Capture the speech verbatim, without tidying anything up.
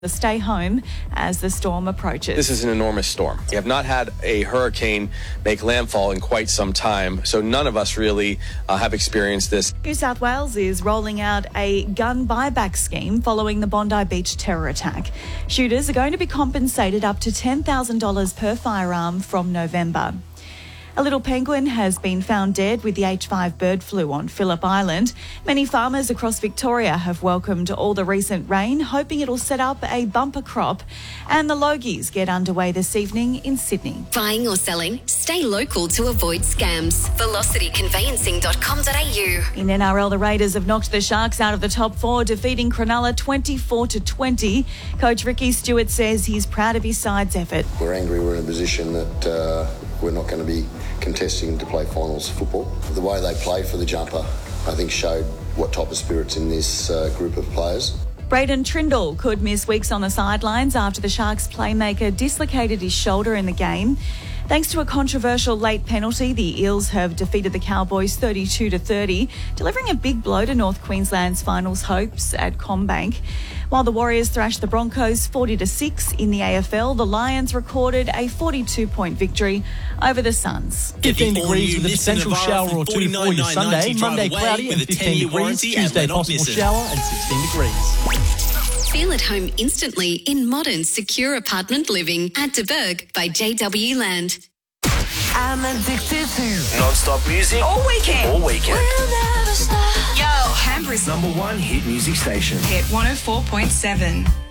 Stay home as the storm approaches. This is an enormous storm. We have not had a hurricane make landfall in quite some time, so none of us really uh, have experienced this. New South Wales is rolling out a gun buyback scheme following the Bondi Beach terror attack. Shooters are going to be compensated up to ten thousand dollars per firearm from November. A little penguin has been found dead with the H five bird flu on Phillip Island. Many farmers across Victoria have welcomed all the recent rain, hoping it'll set up a bumper crop. And the Logies get underway this evening in Sydney. Buying or selling? Stay local to avoid scams. velocity conveyancing dot com dot a u. In N R L, the Raiders have knocked the Sharks out of the top four, defeating Cronulla twenty-four to twenty. Coach Ricky Stewart says he's proud of his side's effort. We're angry we're in a position that uh, we're not going to be contesting to play finals football. The way they played for the jumper, I think, showed what type of spirit's in this uh, group of players. Braden Trindle could miss weeks on the sidelines after the Sharks playmaker dislocated his shoulder in the game. Thanks to a controversial late penalty, the Eels have defeated the Cowboys thirty-two to thirty, delivering a big blow to North Queensland's finals hopes at CommBank. While the Warriors thrashed the Broncos forty to six in the A F L, the Lions recorded a forty-two point victory over the Suns. fifteen degrees with a potential shower or two for your Sunday. Monday cloudy and fifteen degrees. Tuesday possible shower and sixteen degrees. Feel at home instantly in modern, secure apartment living at De Burg by J W Land. I'm addicted to non-stop music all weekend. All weekend. We'll never stop. Yo, Canberra's number one hit music station. Hit one oh four point seven.